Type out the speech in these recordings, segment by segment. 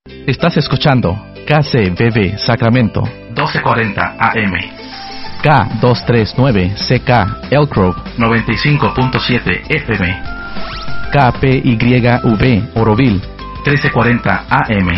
Estás escuchando KCBB Sacramento 1240 AM, K239CK Elk Grove 95.7 FM, KPYV Oroville 1340 AM,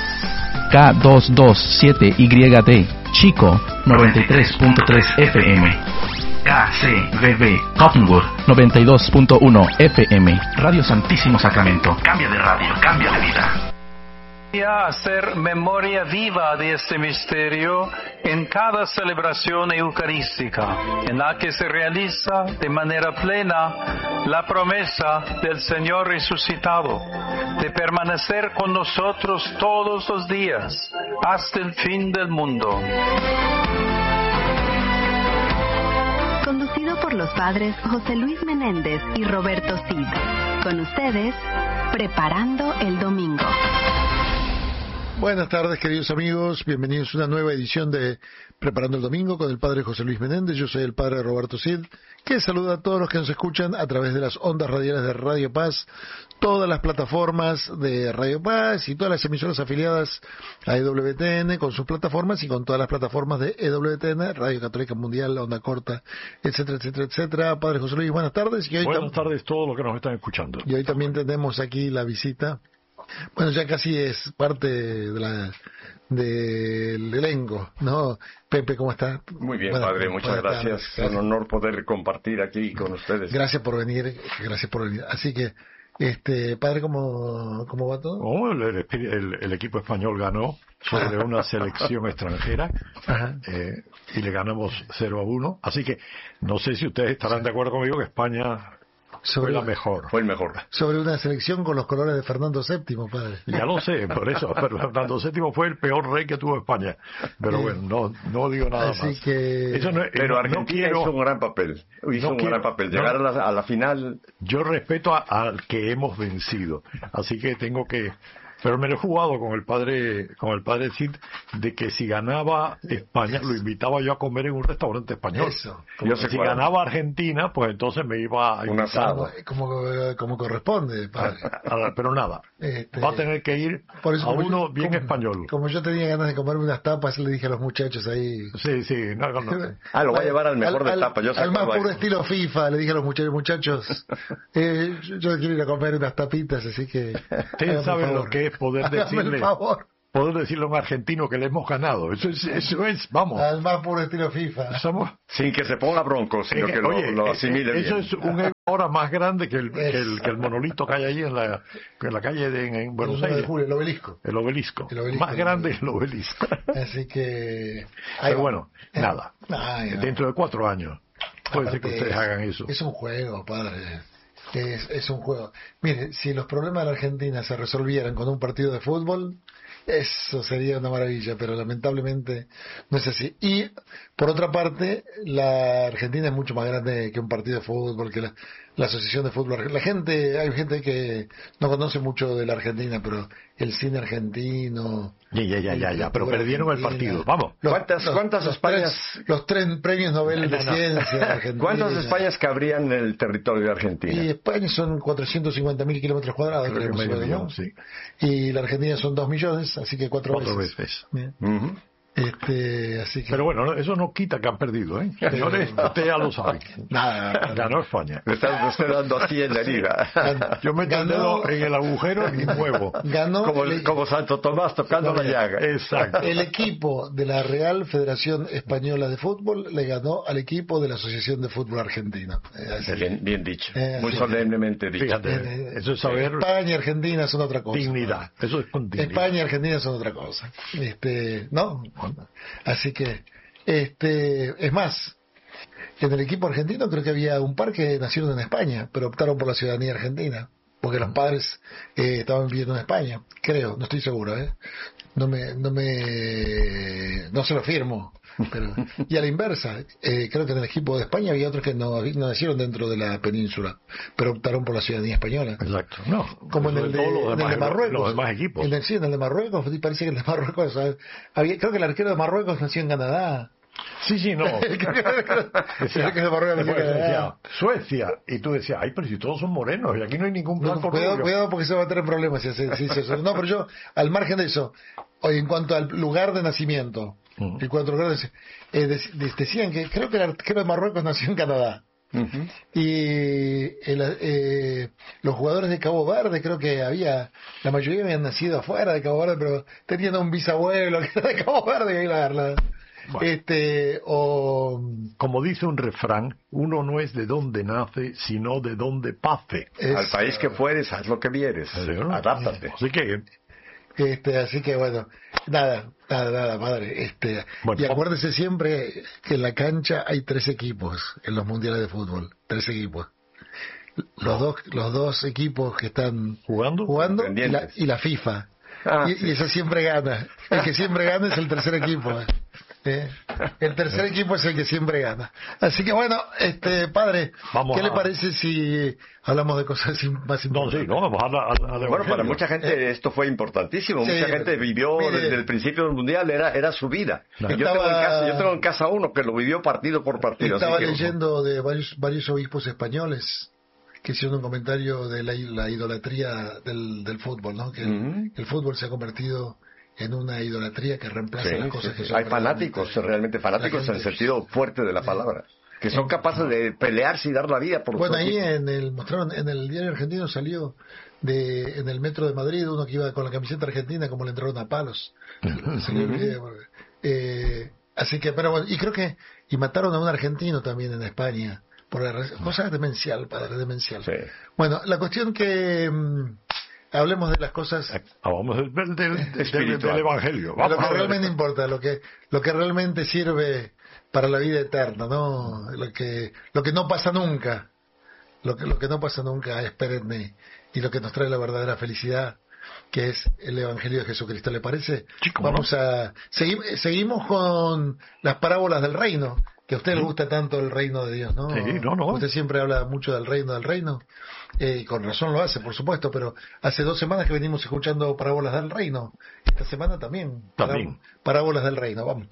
K227YD Chico 93.3 FM, KCBB Cottonwood 92.1 FM. Radio Santísimo Sacramento. Cambia de radio, cambia de vida. Hacer memoria viva de este misterio en cada celebración eucarística, en la que se realiza de manera plena la promesa del Señor resucitado de permanecer con nosotros todos los días hasta el fin del mundo. Conducido por los padres José Luis Menéndez y Roberto Cid. Con ustedes, Preparando el Domingo. Buenas tardes, queridos amigos. Bienvenidos a una nueva edición de Preparando el Domingo con el padre José Luis Menéndez. Yo soy el padre Roberto Cid, que saluda a todos los que nos escuchan a través de las ondas radiales de Radio Paz, todas las plataformas de Radio Paz y todas las emisoras afiliadas a EWTN con sus plataformas y con todas las plataformas de EWTN, Radio Católica Mundial, Onda Corta, etcétera, etcétera, etcétera. Padre José Luis, buenas tardes. Y hoy buenas tardes a todos los que nos están escuchando. Y hoy también tenemos aquí la visita. Bueno, ya casi es parte del elenco, ¿no? Pepe, ¿cómo está? Muy bien, padre, muchas gracias. Es un honor poder compartir aquí con ustedes. Gracias por venir. Así que, padre, ¿cómo va todo? Oh, el equipo español ganó sobre una selección extranjera y le ganamos 0-1. Así que no sé si ustedes estarán de acuerdo conmigo que España fue el mejor. Sobre una selección con los colores de Fernando VII, padre. Ya lo sé, por eso. Pero Fernando VII fue el peor rey que tuvo España. Pero bueno, no digo nada así más. Que... Pero Argentina hizo un gran papel. Llegar a la final. Yo respeto al que hemos vencido. Así que tengo que... Pero me lo he jugado con el padre Cid de que si ganaba España lo invitaba yo a comer en un restaurante español. Eso. Si ganaba Argentina, pues entonces me iba a invitar. Un asado. Como corresponde, padre. Pero nada, va a tener que ir a uno bien español. Como yo tenía ganas de comerme unas tapas, le dije a los muchachos ahí. Sí. No. Lo va a llevar al mejor de tapas. Al más puro estilo FIFA, le dije a los muchachos, yo quiero ir a comer unas tapitas, así que... Ustedes saben lo que es poder decirle a un argentino que le hemos ganado. Eso es, vamos. Al más puro estilo FIFA. Sin que se ponga bronco, sino que lo asimile bien. Eso es un ahora más grande que el monolito que hay ahí en la calle en Buenos Aires. El obelisco. El obelisco. Más grande que el obelisco. Así que... Pero bueno, nada. Dentro de 4 años puede ser que ustedes hagan eso. Es un juego, padre. Es un juego. Mire, si los problemas de la Argentina se resolvieran con un partido de fútbol, eso sería una maravilla, pero lamentablemente no es así. Y, por otra parte, la Argentina es mucho más grande que un partido de fútbol, que la asociación de fútbol. Hay gente que no conoce mucho de la Argentina, pero el cine argentino... Ya, pero perdieron el partido. Vamos. ¿Cuántas Españas? Los 3 premios Nobel de Ciencia de Argentina. ¿Cuántas Españas cabrían en el territorio de Argentina? Y España son 450.000 kilómetros cuadrados. Sí. Y la Argentina son 2 millones, así que 4 veces. Así que... Pero bueno, eso no quita que han perdido, ¿eh? Señores, usted ya lo sabe. Ganó España. Me está usted dando así en la herida. Yo meto el dedo en el agujero y muevo. Ganó como Santo Tomás tocando la llaga. Exacto. El equipo de la Real Federación Española de Fútbol le ganó al equipo de la Asociación de Fútbol Argentina. Bien dicho. Muy solemnemente dicho. Fíjate, eso es saber... España y Argentina son otra cosa. Dignidad. Eso es con dignidad. España y Argentina son otra cosa. ¿No? Así que, es más, en el equipo argentino creo que había un par que nacieron en España, pero optaron por la ciudadanía argentina, porque los padres estaban viviendo en España, creo, no estoy seguro, no se lo firmo, pero y a la inversa, creo que en el equipo de España había otros que no nacieron dentro de la península, pero optaron por la ciudadanía española. Exacto. Como en el de Marruecos. Los demás equipos. En el de Marruecos, parece que el de Marruecos, creo que el arquero de Marruecos nació en Canadá. Sí, no. Decía, Suecia. Y tú decías, ay, pero si todos son morenos, y aquí no hay ningún blanco. Cuidado porque se va a tener problemas si hace eso. No, pero yo, al margen de eso, en cuanto al lugar de nacimiento, en cuanto al lugar decían que creo que Marruecos nació en Canadá. Y los jugadores de Cabo Verde, creo que la mayoría habían nacido afuera de Cabo Verde, pero tenían un bisabuelo que era de Cabo Verde y ahí la verdad. Bueno. Como dice un refrán, uno no es de donde nace, sino de donde pase. Al país que fueres, haz lo que vieres, adáptate. Así que bueno, nada, padre. Y acuérdese siempre que en la cancha hay 3 equipos en los mundiales de fútbol, 3 equipos. Los dos equipos que están jugando y la FIFA. Y eso siempre gana. El que siempre gana es el tercer equipo. El tercer equipo es el que siempre gana. Así que bueno, padre, ¿qué le parece si hablamos de cosas más importantes? Vamos a bueno, para mucha gente esto fue importantísimo. Mucha gente vivió desde el principio del mundial, era su vida. Yo tengo en casa uno que lo vivió partido por partido. Estaba leyendo de varios obispos españoles que hicieron un comentario de la idolatría del fútbol, ¿no? Que el fútbol se ha convertido en una idolatría que reemplaza las cosas que son. Hay fanáticos, realmente fanáticos en el sentido fuerte de la palabra, que son capaces de pelearse y dar la vida por Bueno, ahí mostraron en el diario argentino, salió en el metro de Madrid uno que iba con la camiseta argentina, como le entraron a palos. Salió el video. Así que, pero bueno, y creo que mataron a un argentino también en España por cosa demencial, padre, demencial. Sí. Bueno, la cuestión que hablemos de las cosas. Hablamos del Evangelio. Lo que realmente importa, lo que realmente sirve para la vida eterna, ¿no? Lo que no pasa nunca. Lo que no pasa nunca es perenne, y lo que nos trae la verdadera felicidad, que es el Evangelio de Jesucristo. ¿Le parece? Seguimos con las parábolas del reino, que a usted le gusta tanto el reino de Dios, ¿no? Sí, no. Usted siempre habla mucho del reino, y con razón lo hace, por supuesto, pero hace 2 semanas que venimos escuchando parábolas del reino. Esta semana también. Parábolas del reino, vamos.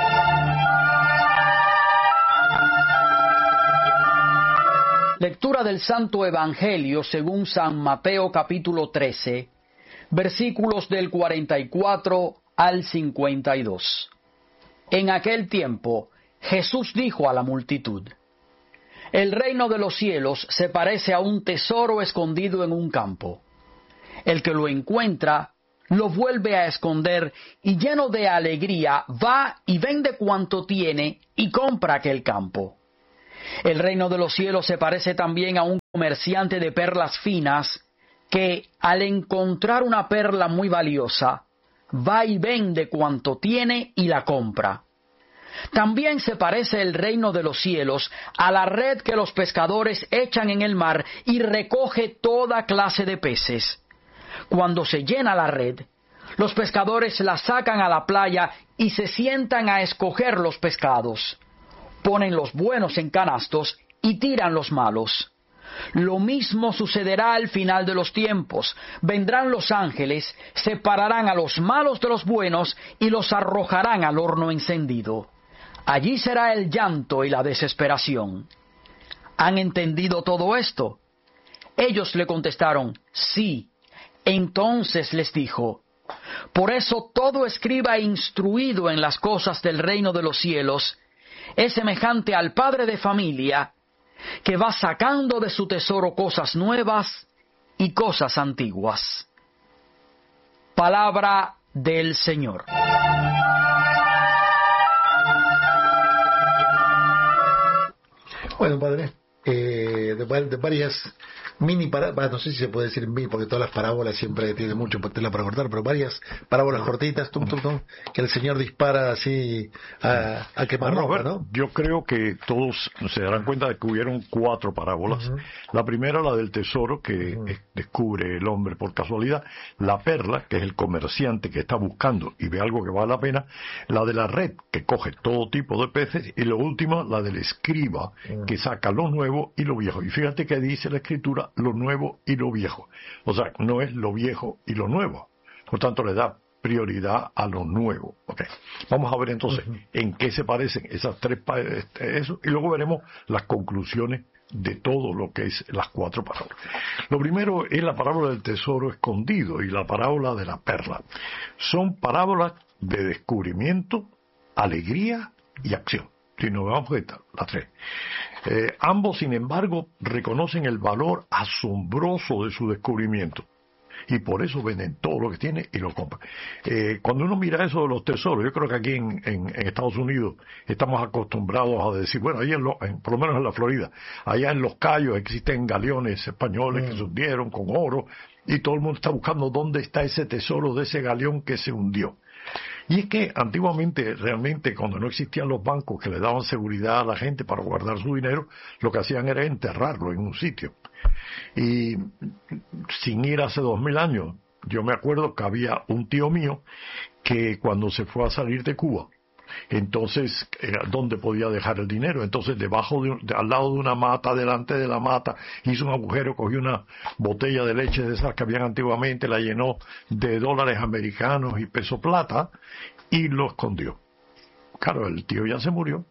Lectura del Santo Evangelio según San Mateo capítulo 13, versículos del 44 al 52. En aquel tiempo, Jesús dijo a la multitud: El reino de los cielos se parece a un tesoro escondido en un campo. El que lo encuentra, lo vuelve a esconder y lleno de alegría va y vende cuanto tiene y compra aquel campo. El reino de los cielos se parece también a un comerciante de perlas finas que, al encontrar una perla muy valiosa, va y vende cuanto tiene y la compra. También se parece el reino de los cielos a la red que los pescadores echan en el mar y recoge toda clase de peces. Cuando se llena la red, los pescadores la sacan a la playa y se sientan a escoger los pescados. Ponen los buenos en canastos y tiran los malos. Lo mismo sucederá al final de los tiempos. Vendrán los ángeles, separarán a los malos de los buenos y los arrojarán al horno encendido. Allí será el llanto y la desesperación. ¿Han entendido todo esto? Ellos le contestaron: sí. Entonces les dijo: por eso todo escriba instruido en las cosas del reino de los cielos es semejante al padre de familia que va sacando de su tesoro cosas nuevas y cosas antiguas. Palabra del Señor. Bueno, padre, de varias mini parábolas, no sé si se puede decir mini, porque todas las parábolas siempre tienen mucho tela para cortar, pero varias parábolas cortitas, que el Señor dispara así a quemarropa, ¿no? Yo creo que todos se darán cuenta de que hubieron 4 parábolas. La primera, la del tesoro, que descubre el hombre por casualidad. La perla, que es el comerciante que está buscando y ve algo que vale la pena. La de la red, que coge todo tipo de peces. Y la última, la del escriba, que saca lo nuevo y lo viejo. Y fíjate que dice la Escritura: lo nuevo y lo viejo. O sea, no es lo viejo y lo nuevo. Por tanto, le da prioridad a lo nuevo. Okay. Vamos a ver entonces en qué se parecen esas tres eso, y luego veremos las conclusiones de todo lo que es las cuatro parábolas. Lo primero es la parábola del tesoro escondido y la parábola de la perla. Son parábolas de descubrimiento, alegría y acción. Si nos vamos a estas, las tres. Ambos, sin embargo, reconocen el valor asombroso de su descubrimiento. Y por eso venden todo lo que tiene y lo compran. Cuando uno mira eso de los tesoros, yo creo que aquí en Estados Unidos estamos acostumbrados a decir, bueno, ahí por lo menos en la Florida, allá en Los Cayos existen galeones españoles que se hundieron con oro, y todo el mundo está buscando dónde está ese tesoro de ese galeón que se hundió. Y es que antiguamente, realmente, cuando no existían los bancos que le daban seguridad a la gente para guardar su dinero, lo que hacían era enterrarlo en un sitio. Y sin ir hace 2000 años, yo me acuerdo que había un tío mío que cuando se fue a salir de Cuba, entonces, ¿dónde podía dejar el dinero? Entonces, al lado de una mata, delante de la mata, hizo un agujero, cogió una botella de leche de esas que habían antiguamente, la llenó de dólares americanos y peso plata, y lo escondió. Claro, el tío ya se murió.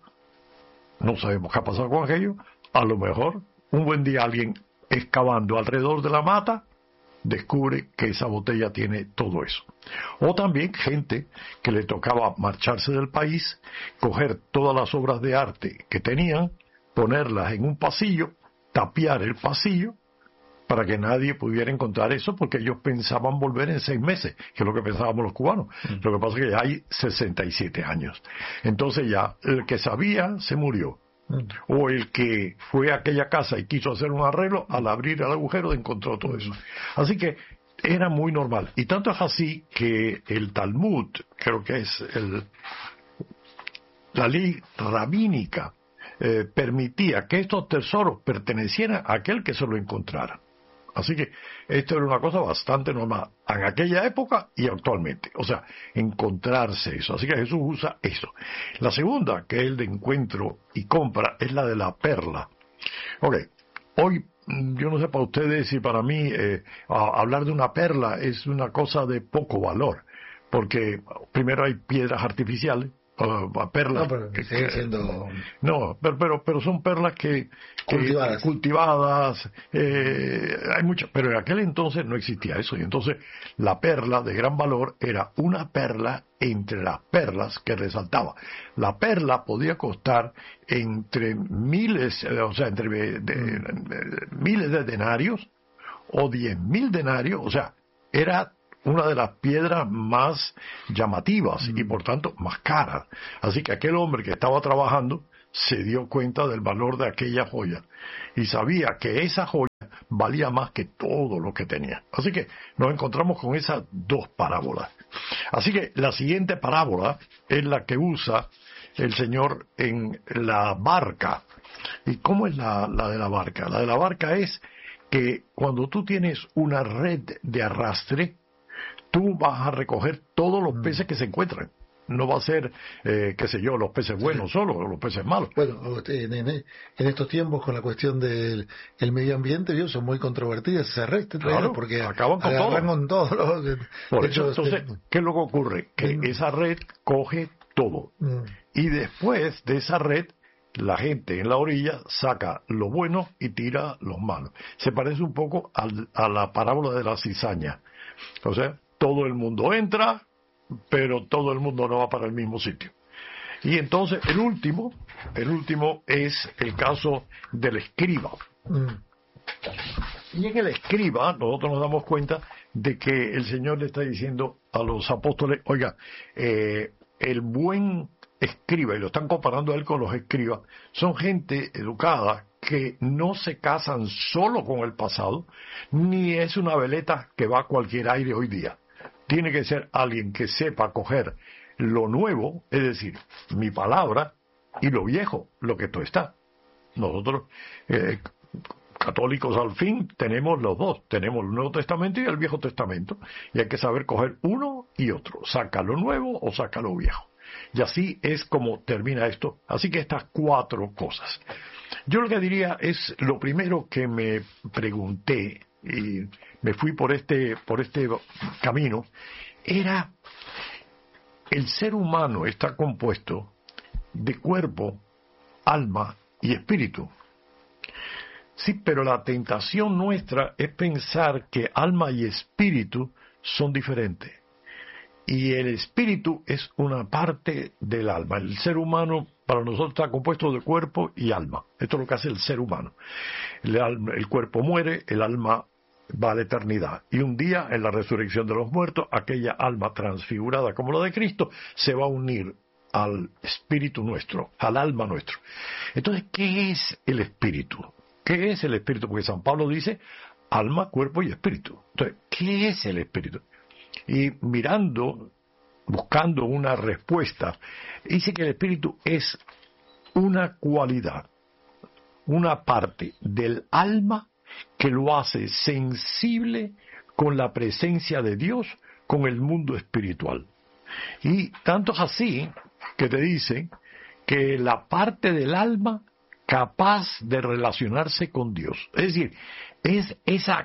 No sabemos qué ha pasado con aquello. A lo mejor, un buen día alguien excavando alrededor de la mata descubre que esa botella tiene todo eso. O también gente que le tocaba marcharse del país, coger todas las obras de arte que tenían, ponerlas en un pasillo, tapiar el pasillo para que nadie pudiera encontrar eso, porque ellos pensaban volver en 6 meses, que es lo que pensábamos los cubanos. Lo que pasa es que ya hay 67 años. Entonces ya el que sabía se murió. O el que fue a aquella casa y quiso hacer un arreglo, al abrir el agujero encontró todo eso. Así que era muy normal. Y tanto es así que el Talmud, creo que es la ley rabínica, permitía que estos tesoros pertenecieran a aquel que se lo encontrara. Así que esto era una cosa bastante normal en aquella época y actualmente. O sea, encontrarse eso. Así que Jesús usa eso. La segunda, que es el de encuentro y compra, es la de la perla. Ok, hoy yo no sé para ustedes y para mí hablar de una perla es una cosa de poco valor. Porque primero hay piedras artificiales. Perlas no, pero sigue siendo... No, pero son perlas que cultivadas, hay muchas, pero en aquel entonces no existía eso, y entonces la perla de gran valor era una perla entre las perlas que resaltaba. La perla podía costar entre miles, miles de denarios o 10.000 denarios, o sea, era una de las piedras más llamativas y por tanto más caras. Así que aquel hombre que estaba trabajando se dio cuenta del valor de aquella joya y sabía que esa joya valía más que todo lo que tenía. Así que nos encontramos con esas dos parábolas. Así que la siguiente parábola es la que usa el Señor en la barca. ¿Y cómo es la de la barca? La de la barca es que cuando tú tienes una red de arrastre, tú vas a recoger todos los peces que se encuentran. No va a ser, los peces buenos solo, o los peces malos. Bueno, en estos tiempos con la cuestión del medio ambiente, son muy controvertidas esas redes, claro, porque acaban con todo. Por hecho, entonces, ¿qué es lo que ocurre? Que esa red coge todo. Y después de esa red, la gente en la orilla saca lo bueno y tira los malos. Se parece un poco a la parábola de la cizaña. O sea, todo el mundo entra, pero todo el mundo no va para el mismo sitio. Y entonces el último es el caso del escriba. Y en el escriba nosotros nos damos cuenta de que el Señor le está diciendo a los apóstoles, oiga, el buen escriba, y lo están comparando a él con los escribas, son gente educada que no se casan solo con el pasado, ni es una veleta que va a cualquier aire hoy día. Tiene que ser alguien que sepa coger lo nuevo, es decir, mi palabra, y lo viejo, lo que tú está. Nosotros, católicos al fin, tenemos los dos. Tenemos el Nuevo Testamento y el Viejo Testamento. Y hay que saber coger uno y otro. Saca lo nuevo o saca lo viejo. Y así es como termina esto. Así que estas 4 cosas. Yo lo que diría es, lo primero que me pregunté, y me fui por este camino, el ser humano está compuesto de cuerpo, alma y espíritu. Sí, pero la tentación nuestra es pensar que alma y espíritu son diferentes. Y el espíritu es una parte del alma. El ser humano para nosotros está compuesto de cuerpo y alma. Esto es lo que hace el ser humano. El cuerpo muere, el alma va a la eternidad. Y un día, en la resurrección de los muertos, aquella alma transfigurada como la de Cristo se va a unir al espíritu nuestro, al alma nuestro. Entonces, ¿qué es el espíritu? ¿Qué es el espíritu? Porque San Pablo dice alma, cuerpo y espíritu. Entonces, ¿qué es el espíritu? Y buscando una respuesta, dice que el espíritu es una cualidad, una parte del alma que lo hace sensible con la presencia de Dios, con el mundo espiritual. Y tanto es así que te dicen que la parte del alma capaz de relacionarse con Dios. Es decir, es esa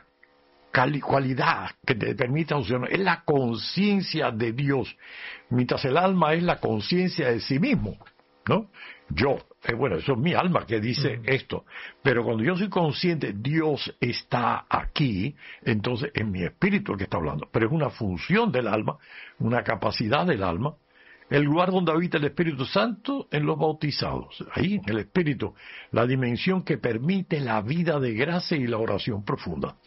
cualidad que te permite funcionar, es la conciencia de Dios, mientras el alma es la conciencia de sí mismo, ¿no? Yo, bueno, eso es mi alma que dice esto, pero cuando yo soy consciente, Dios está aquí, entonces es mi espíritu el que está hablando, pero es una función del alma, una capacidad del alma, el lugar donde habita el Espíritu Santo en los bautizados, ahí, el espíritu, la dimensión que permite la vida de gracia y la oración profunda.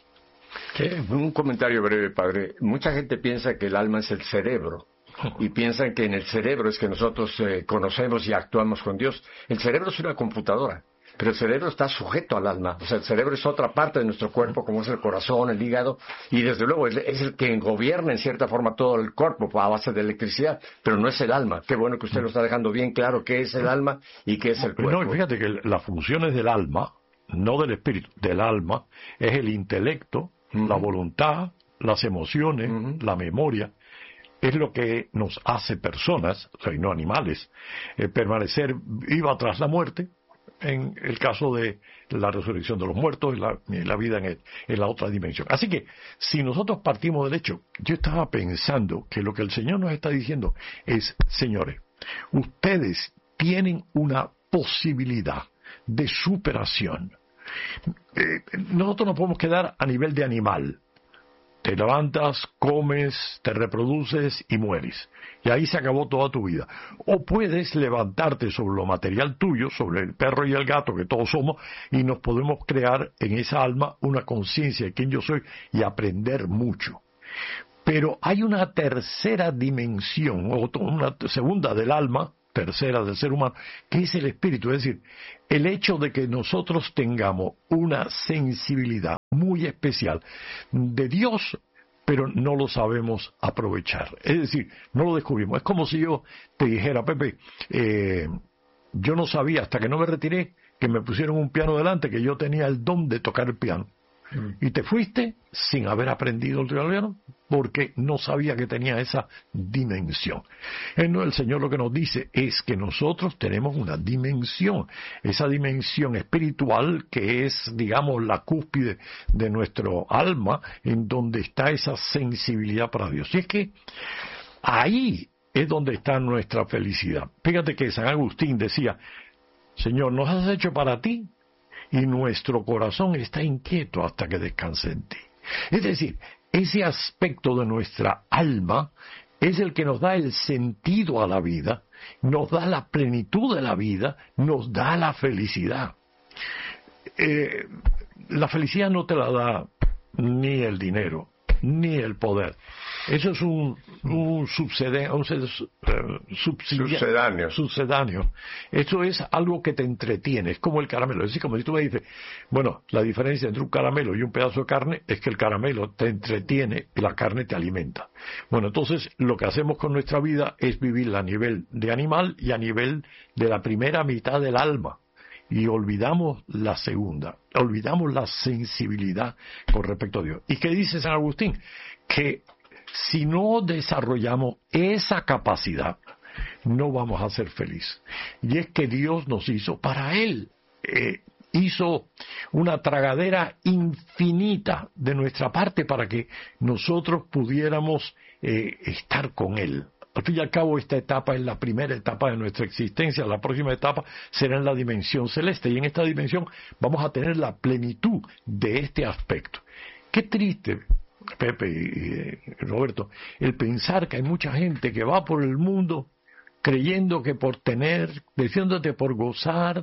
Un comentario breve, padre. Mucha gente piensa que el alma es el cerebro y piensan que en el cerebro es que nosotros conocemos y actuamos con Dios. El cerebro es una computadora, pero el cerebro está sujeto al alma. O sea, el cerebro es otra parte de nuestro cuerpo, como es el corazón, el hígado, y desde luego es el que gobierna en cierta forma todo el cuerpo a base de electricidad, pero no es el alma. Qué bueno que usted lo está dejando bien claro qué es el alma y qué es el cuerpo. No, fíjate que las funciones del alma, no del espíritu, del alma, es el intelecto, la voluntad, las emociones, la memoria, es lo que nos hace personas, o sea, y no animales, permanecer viva tras la muerte, en el caso de la resurrección de los muertos, la vida en la otra dimensión. Así que, si nosotros partimos del hecho, yo estaba pensando que lo que el Señor nos está diciendo es, señores, ustedes tienen una posibilidad de superación. Nosotros no podemos quedar a nivel de animal. Te levantas, comes, te reproduces y mueres. Y ahí se acabó toda tu vida. O puedes levantarte sobre lo material tuyo, sobre el perro y el gato que todos somos, y nos podemos crear en esa alma una conciencia de quién yo soy y aprender mucho. Pero hay una tercera dimensión, o una segunda del alma, tercera del ser humano, que es el espíritu. Es decir, el hecho de que nosotros tengamos una sensibilidad muy especial de Dios, pero no lo sabemos aprovechar. Es decir, no lo descubrimos. Es como si yo te dijera, Pepe, yo no sabía hasta que no me retiré que me pusieron un piano delante, que yo tenía el don de tocar el piano. Y te fuiste sin haber aprendido el piano porque no sabía que tenía esa dimensión. El Señor lo que nos dice es que nosotros tenemos una dimensión, esa dimensión espiritual que es, digamos, la cúspide de nuestro alma, en donde está esa sensibilidad para Dios. Y es que ahí es donde está nuestra felicidad. Fíjate que San Agustín decía, Señor, nos has hecho para ti, y nuestro corazón está inquieto hasta que descanse en ti. Es decir, ese aspecto de nuestra alma es el que nos da el sentido a la vida, nos da la plenitud de la vida, nos da la felicidad. La felicidad no te la da ni el dinero, ni el poder. Eso es un sucedáneo. Eso es algo que te entretiene, es como el caramelo. Es decir, como si tú me dices, bueno, la diferencia entre un caramelo y un pedazo de carne es que el caramelo te entretiene y la carne te alimenta. Bueno, entonces lo que hacemos con nuestra vida es vivirla a nivel de animal y a nivel de la primera mitad del alma. Y olvidamos la segunda, olvidamos la sensibilidad con respecto a Dios. ¿Y qué dice San Agustín? Que si no desarrollamos esa capacidad, no vamos a ser felices. Y es que Dios nos hizo para Él. hizo una tragadera infinita de nuestra parte para que nosotros pudiéramos estar con Él. Al fin y al cabo, esta etapa es la primera etapa de nuestra existencia. La próxima etapa será en la dimensión celeste. Y en esta dimensión vamos a tener la plenitud de este aspecto. Qué triste, Pepe y Roberto, el pensar que hay mucha gente que va por el mundo creyendo que por tener, diciéndote por gozar,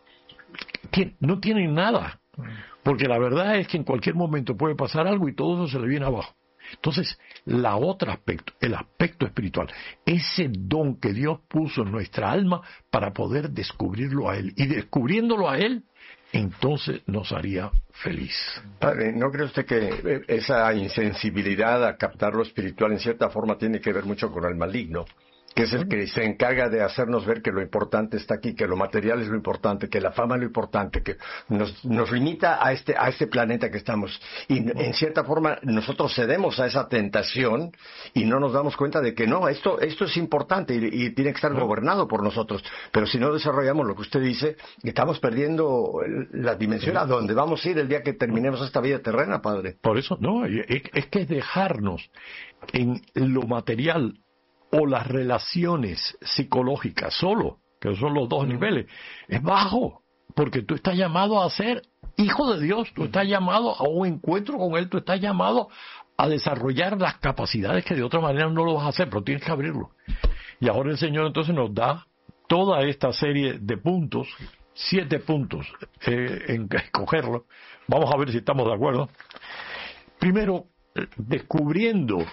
no tienen nada. Porque la verdad es que en cualquier momento puede pasar algo y todo eso se le viene abajo. Entonces, la otro aspecto, el aspecto espiritual, ese don que Dios puso en nuestra alma para poder descubrirlo a Él. Y descubriéndolo a Él, entonces nos haría feliz. Padre, ¿no cree usted que esa insensibilidad a captar lo espiritual en cierta forma tiene que ver mucho con el maligno? Que es el que se encarga de hacernos ver que lo importante está aquí, que lo material es lo importante, que la fama es lo importante, que nos limita a este planeta que estamos. Y en cierta forma nosotros cedemos a esa tentación y no nos damos cuenta de que no, esto es importante y tiene que estar gobernado por nosotros. Pero si no desarrollamos lo que usted dice, estamos perdiendo la dimensión a donde vamos a ir el día que terminemos esta vida terrena, Padre. Por eso, no, es que es dejarnos en lo material o las relaciones psicológicas solo, que son los dos niveles, es bajo, porque tú estás llamado a ser hijo de Dios, tú estás llamado a un encuentro con Él, tú estás llamado a desarrollar las capacidades que de otra manera no lo vas a hacer, pero tienes que abrirlo. Y ahora el Señor entonces nos da toda esta serie de puntos, 7 puntos en escogerlo. Vamos a ver si estamos de acuerdo. Primero, descubriendo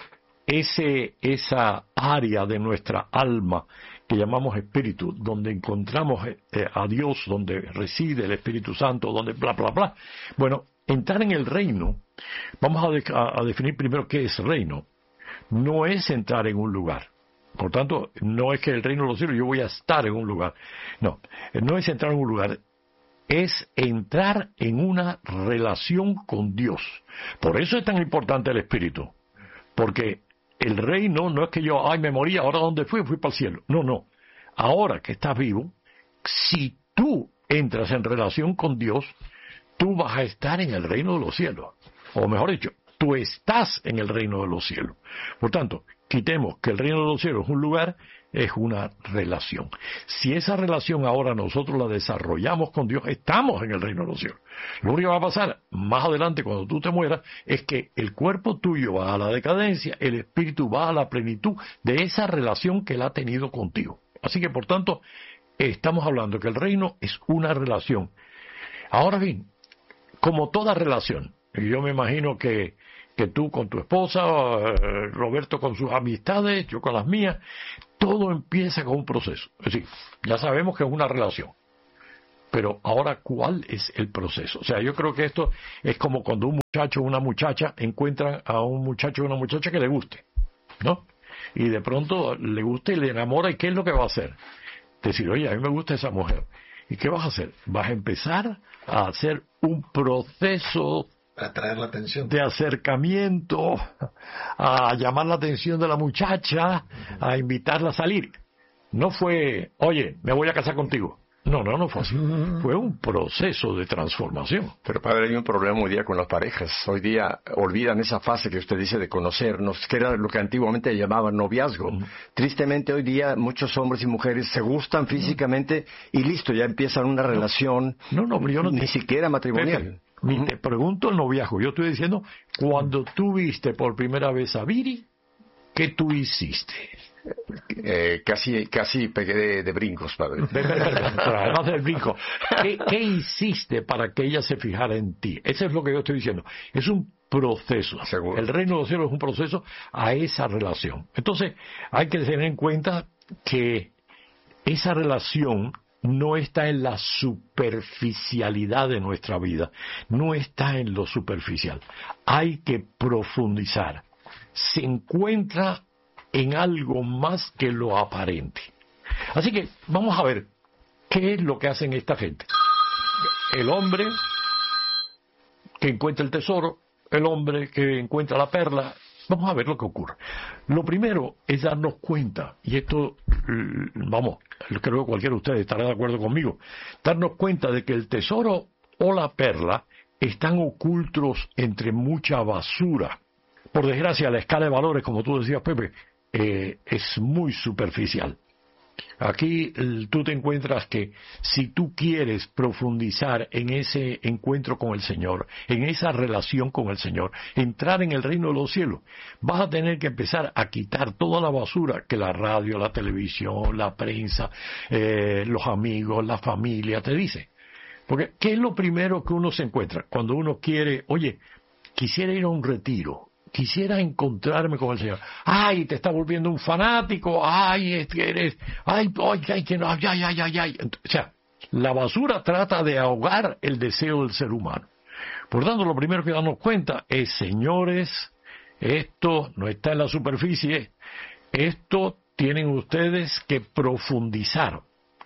esa área de nuestra alma que llamamos espíritu, donde encontramos a Dios, donde reside el Espíritu Santo, donde bla, bla, bla. Bueno, entrar en el reino, vamos a definir primero qué es reino. No es entrar en un lugar. Por tanto, no es que el reino de los cielos yo voy a estar en un lugar. No es entrar en un lugar. Es entrar en una relación con Dios. Por eso es tan importante el espíritu. Porque el reino no es que yo, me morí, ahora ¿dónde fui? Fui para el cielo. No. Ahora que estás vivo, si tú entras en relación con Dios, tú vas a estar en el reino de los cielos. O mejor dicho, tú estás en el reino de los cielos. Por tanto, quitemos que el reino de los cielos es un lugar, es una relación. Si esa relación ahora nosotros la desarrollamos con Dios, estamos en el reino de los cielos. Lo único que va a pasar más adelante cuando tú te mueras es que el cuerpo tuyo va a la decadencia, el espíritu va a la plenitud de esa relación que él ha tenido contigo. Así que por tanto, estamos hablando que el reino es una relación. Ahora bien, como toda relación, y yo me imagino que tú con tu esposa, Roberto con sus amistades, yo con las mías, todo empieza con un proceso. Es decir, ya sabemos que es una relación. Pero ahora, ¿cuál es el proceso? O sea, yo creo que esto es como cuando un muchacho o una muchacha encuentran a un muchacho o una muchacha que le guste, ¿no? Y de pronto le gusta y le enamora, ¿y qué es lo que va a hacer? Decir, oye, a mí me gusta esa mujer. ¿Y qué vas a hacer? Vas a empezar a hacer un proceso atraer la atención, de acercamiento, a llamar la atención de la muchacha, a invitarla a salir. No fue, oye, me voy a casar contigo. No fue así. Fue un proceso de transformación. Pero padre, hay un problema hoy día con las parejas. Hoy día olvidan esa fase que usted dice de conocernos, que era lo que antiguamente llamaban noviazgo. Tristemente hoy día muchos hombres y mujeres se gustan físicamente y listo, ya empiezan una relación ni siquiera matrimonial. Ni te pregunto el noviazgo. Yo estoy diciendo, cuando tú viste por primera vez a Viri, ¿qué tú hiciste? Casi pegué de brincos, padre. Además del brinco, ¿qué hiciste para que ella se fijara en ti? Eso es lo que yo estoy diciendo. Es un proceso. Seguro. El reino de los cielos es un proceso a esa relación. Entonces, hay que tener en cuenta que esa relación no está en la superficialidad de nuestra vida, no está en lo superficial. Hay que profundizar. Se encuentra en algo más que lo aparente. Así que vamos a ver qué es lo que hacen esta gente. El hombre que encuentra el tesoro, el hombre que encuentra la perla. Vamos a ver lo que ocurre. Lo primero es darnos cuenta, y esto, creo que cualquiera de ustedes estará de acuerdo conmigo, darnos cuenta de que el tesoro o la perla están ocultos entre mucha basura. Por desgracia, la escala de valores, como tú decías, Pepe, es muy superficial. Aquí tú te encuentras que si tú quieres profundizar en ese encuentro con el Señor, en esa relación con el Señor, entrar en el reino de los cielos, vas a tener que empezar a quitar toda la basura que la radio, la televisión, la prensa, los amigos, la familia te dicen. Porque, ¿qué es lo primero que uno se encuentra? Cuando uno quiere, oye, quisiera ir a un retiro, quisiera encontrarme con el Señor. Ay, te está volviendo un fanático. Ay, es que eres. Ay, que no. Ay. O sea, la basura trata de ahogar el deseo del ser humano. Por tanto, lo primero que darnos cuenta es, señores, esto no está en la superficie. Esto tienen ustedes que profundizar.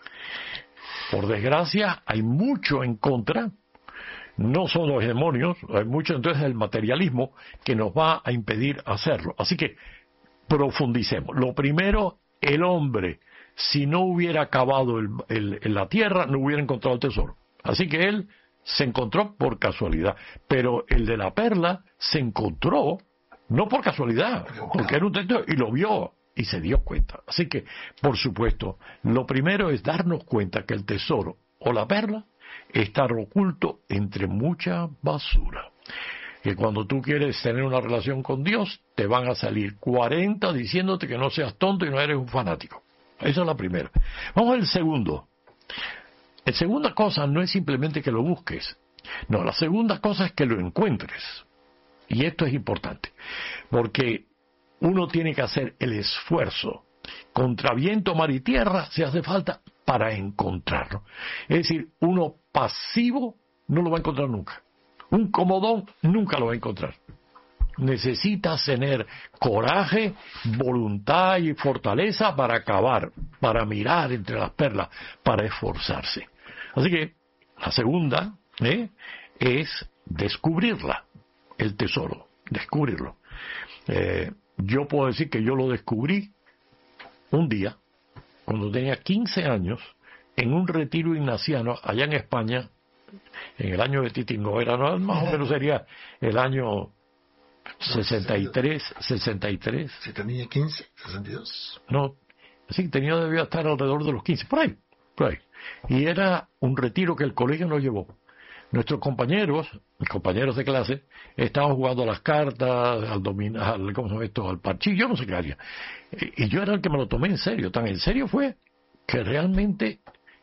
Por desgracia, hay mucho en contra. No son los demonios, hay mucho entonces del materialismo que nos va a impedir hacerlo. Así que profundicemos. Lo primero, el hombre, si no hubiera cavado en la tierra, no hubiera encontrado el tesoro. Así que él se encontró por casualidad. Pero el de la perla se encontró, no por casualidad, porque era un tesoro y lo vio y se dio cuenta. Así que, por supuesto, lo primero es darnos cuenta que el tesoro o la perla está oculto entre mucha basura. Que cuando tú quieres tener una relación con Dios, te van a salir 40 diciéndote que no seas tonto y no eres un fanático. Esa es la primera. Vamos al segundo. La segunda cosa no es simplemente que lo busques. No, la segunda cosa es que lo encuentres. Y esto es importante. Porque uno tiene que hacer el esfuerzo. Contra viento, mar y tierra se hace falta para encontrarlo. Es decir, uno pasivo no lo va a encontrar nunca. Un comodón nunca lo va a encontrar. Necesitas tener coraje, voluntad y fortaleza para cavar, para mirar entre las perlas, para esforzarse. Así que la segunda es descubrirla, el tesoro, descubrirlo. Yo puedo decir que yo lo descubrí un día, cuando tenía 15 años, en un retiro ignaciano allá en España, en el año de Titingo, era más o menos sería el año 63. Si tenía 15, 62. No, sí, debía estar alrededor de los 15, por ahí. Y era un retiro que el colegio nos llevó. Nuestros compañeros, mis compañeros de clase, estaban jugando a las cartas, ¿cómo se llama esto? Al parchís, yo no sé qué haría. Y yo era el que me lo tomé en serio. Tan en serio fue que realmente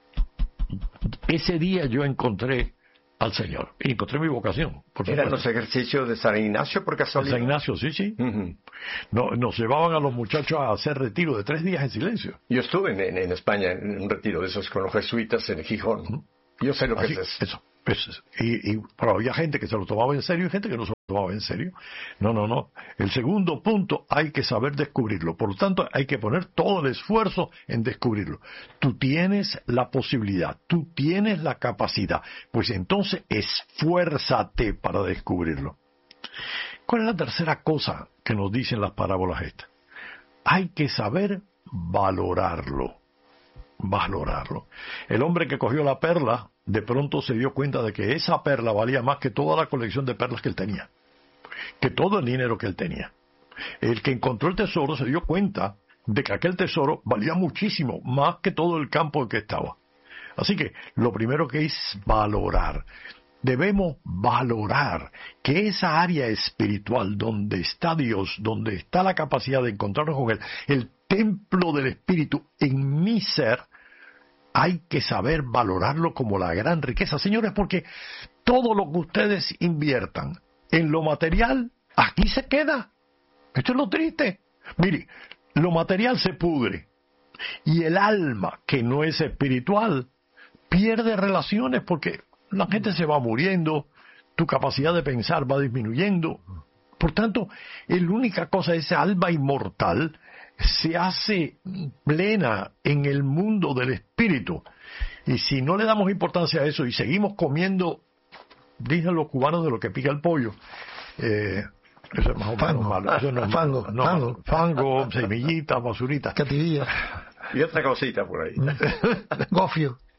ese día yo encontré al Señor. Y encontré mi vocación. ¿Eran los ejercicios de San Ignacio por casualidad? San Ignacio, sí. Uh-huh. Nos llevaban a los muchachos a hacer retiro de 3 días en silencio. Yo estuve en España en un retiro de esos con los jesuitas en Gijón. Uh-huh. Yo sé lo que es eso. Pero había gente que se lo tomaba en serio y gente que no se lo tomaba en serio. No. El segundo punto, hay que saber descubrirlo. Por lo tanto, hay que poner todo el esfuerzo en descubrirlo. Tú tienes la posibilidad, tú tienes la capacidad. Pues entonces, esfuérzate para descubrirlo. ¿Cuál es la tercera cosa que nos dicen las parábolas estas? Hay que saber valorarlo. El hombre que cogió la perla, de pronto se dio cuenta de que esa perla valía más que toda la colección de perlas que él tenía, que todo el dinero que él tenía. El que encontró el tesoro se dio cuenta de que aquel tesoro valía muchísimo, más que todo el campo en que estaba. Así que lo primero que es valorar. Debemos valorar que esa área espiritual donde está Dios, donde está la capacidad de encontrarnos con Él, el templo del Espíritu en mi ser, hay que saber valorarlo como la gran riqueza. Señores, porque todo lo que ustedes inviertan en lo material, aquí se queda. Esto es lo triste. Mire, lo material se pudre y el alma, que no es espiritual, pierde relaciones porque la gente se va muriendo, tu capacidad de pensar va disminuyendo. Por tanto, la única cosa, esa alma inmortal, se hace plena en el mundo del espíritu. Y si no le damos importancia a eso y seguimos comiendo, dicen los cubanos, de lo que pica el pollo, eso es más o menos malo. Eso no es fango, semillitas, basuritas. Catidilla. Y otra cosita por ahí. Gofio.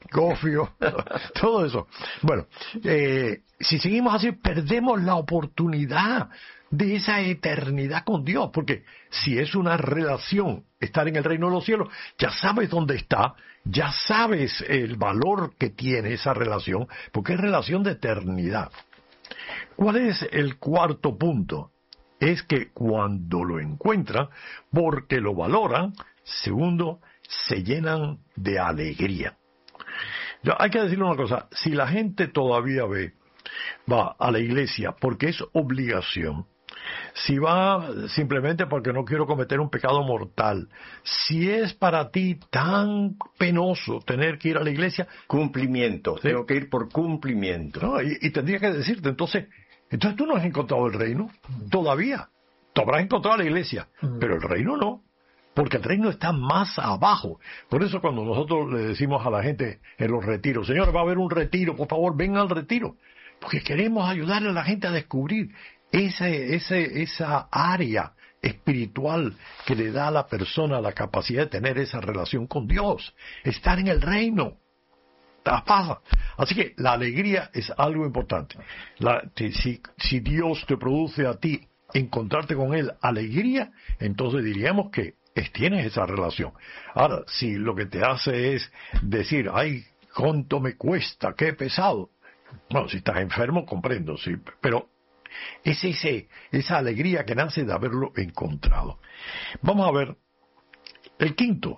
cofio, todo eso. Bueno, si seguimos así, perdemos la oportunidad de esa eternidad con Dios, porque si es una relación, estar en el reino de los cielos, ya sabes dónde está, ya sabes el valor que tiene esa relación, porque es relación de eternidad. ¿Cuál es el cuarto punto? Es que cuando lo encuentran, porque lo valoran, segundo, se llenan de alegría. Ya, hay que decirle una cosa, si la gente todavía va a la iglesia porque es obligación, si va simplemente porque no quiero cometer un pecado mortal, si es para ti tan penoso tener que ir a la iglesia, cumplimiento, ¿sí? Tengo que ir por cumplimiento. ¿No? Y tendría que decirte, entonces tú no has encontrado el reino todavía. Tú habrás encontrado la iglesia, pero el reino no, porque el reino está más abajo. Por eso cuando nosotros le decimos a la gente en los retiros, señor, va a haber un retiro, por favor, vengan al retiro, porque queremos ayudarle a la gente a descubrir esa área espiritual que le da a la persona la capacidad de tener esa relación con Dios, estar en el reino. Pasa. Así que la alegría es algo importante. Si Dios te produce a ti encontrarte con Él alegría, entonces diríamos que tienes esa relación. Ahora, si lo que te hace es decir, ay, cuánto me cuesta, qué pesado. Bueno, si estás enfermo, comprendo, sí, pero es esa alegría que nace de haberlo encontrado. Vamos a ver el quinto.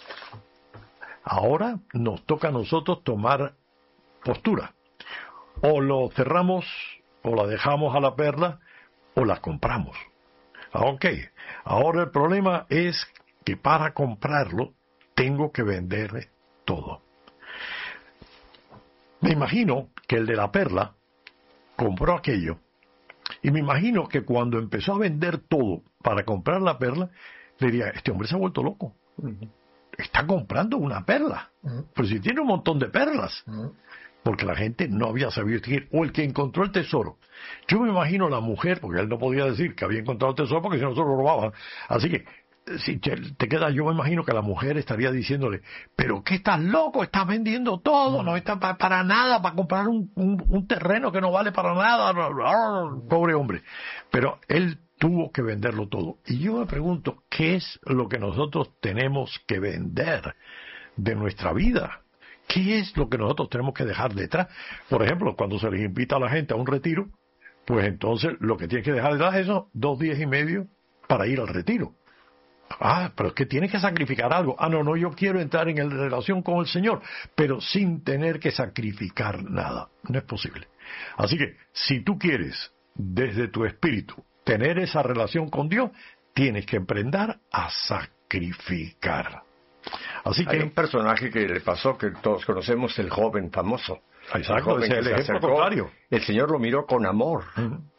Ahora nos toca a nosotros tomar postura. O lo cerramos, o la dejamos a la perla, o la compramos. Ok, ahora el problema es que para comprarlo tengo que venderle todo. Me imagino que el de la perla compró aquello, y me imagino que cuando empezó a vender todo para comprar la perla, le diría, este hombre se ha vuelto loco. Está comprando una perla, pero si tiene un montón de perlas, porque la gente no había sabido distinguir, o el que encontró el tesoro. Yo me imagino la mujer, porque él no podía decir que había encontrado el tesoro, porque si no se lo robaban. Así que, si te queda, yo me imagino que la mujer estaría diciéndole, pero ¿qué estás loco? Estás vendiendo todo, no está para nada, para comprar un terreno que no vale para nada, pobre hombre. Pero él tuvo que venderlo todo. Y yo me pregunto, ¿qué es lo que nosotros tenemos que vender de nuestra vida? ¿Qué es lo que nosotros tenemos que dejar detrás? Por ejemplo, cuando se les invita a la gente a un retiro, pues entonces lo que tienes que dejar detrás es 2 días y medio para ir al retiro. Pero es que tienes que sacrificar algo. No, yo quiero entrar en relación con el Señor, pero sin tener que sacrificar nada. No es posible. Así que, si tú quieres, desde tu espíritu, tener esa relación con Dios, tienes que aprender a sacrificar. Así que hay un personaje que le pasó, que todos conocemos, el joven famoso. Exacto, ese es el ejemplo contrario. El Señor lo miró con amor.